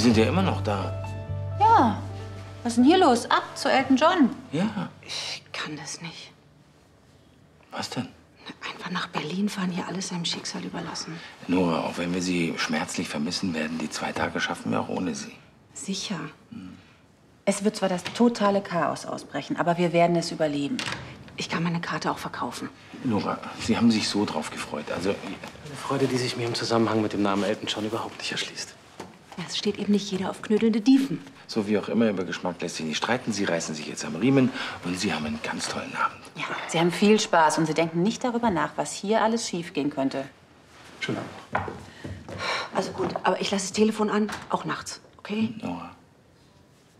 sind ja immer noch da. Ja. Was ist denn hier los? Ab zu Elton John. Ja. Ich kann das nicht. Was denn? Einfach nach Berlin fahren, hier alles seinem Schicksal überlassen. Nora, auch wenn wir Sie schmerzlich vermissen werden, die 2 Tage schaffen wir auch ohne Sie. Sicher. Es wird zwar das totale Chaos ausbrechen, aber wir werden es überleben. Ich kann meine Karte auch verkaufen. Nora, Sie haben sich so drauf gefreut. Also, Eine Freude, die sich mir im Zusammenhang mit dem Namen Elton John überhaupt nicht erschließt. Ja, es steht eben nicht jeder auf knödelnde Dieven. so wie auch immer, über Geschmack lässt sich nicht streiten. Sie reißen sich jetzt am Riemen und Sie haben einen ganz tollen Abend. Ja, Sie haben viel Spaß und Sie denken nicht darüber nach, was hier alles schiefgehen könnte. Schönen Abend. Also gut, aber ich lasse das Telefon an, auch nachts, okay? Nora.